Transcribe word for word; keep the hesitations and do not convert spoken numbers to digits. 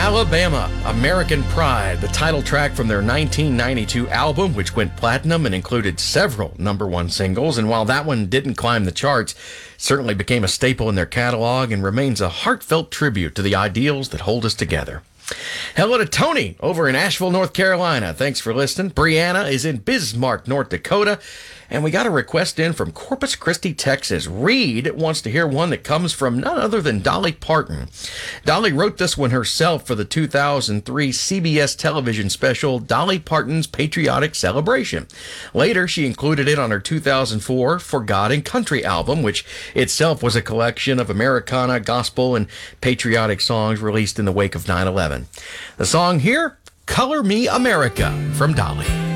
Alabama, American Pride, the title track from their nineteen ninety-two album, which went platinum and included several number one singles. And while that one didn't climb the charts, it certainly became a staple in their catalog and remains a heartfelt tribute to the ideals that hold us together. Hello to Tony over in Asheville, North Carolina. Thanks for listening. Brianna is in Bismarck, North Dakota. And we got a request in from Corpus Christi, Texas. Reed wants to hear one that comes from none other than Dolly Parton. Dolly wrote this one herself for the two thousand three C B S television special, Dolly Parton's Patriotic Celebration. Later, she included it on her two thousand four For God and Country album, which itself was a collection of Americana, gospel, and patriotic songs released in the wake of nine eleven. The song here, Color Me America, from Dolly.